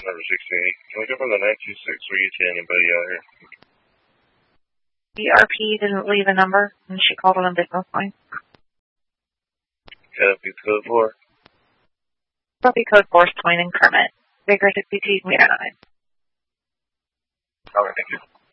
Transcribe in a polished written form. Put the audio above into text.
number 16. Can we go for the 926 for ETA? Anybody out here? The RP didn't leave a number, and she called on a business line. Copy code 4. Copy code 4 is Twine and Kermit. Vigor 62 meter 9. Alright, thank you.